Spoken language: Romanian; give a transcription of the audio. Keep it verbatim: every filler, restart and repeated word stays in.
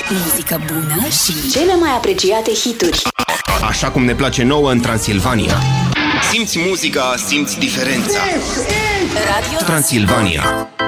Muzică bună și cele mai apreciate hituri. Așa cum ne place nouă în Transilvania. Simți muzica, simți diferența. Radio Transilvania.